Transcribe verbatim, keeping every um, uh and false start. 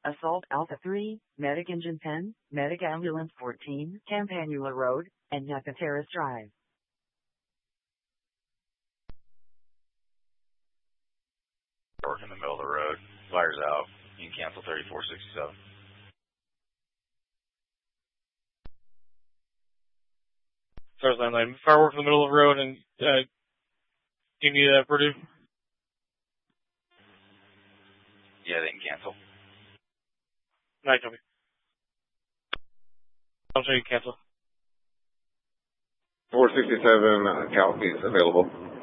Assault Alpha three, Medic Engine ten, Medic Ambulance fourteen, Campanula Road, and Yucca Terrace Drive. Work in the middle of the road. Fire's out. You can cancel thirty-four sixty-seven. Stars landline. Fireworks in the middle of the road, and uh, do you need that, Purdue? Yeah, they can cancel. Night, copy. I'll show you cancel. four sixty-seven, uh, Cal is available.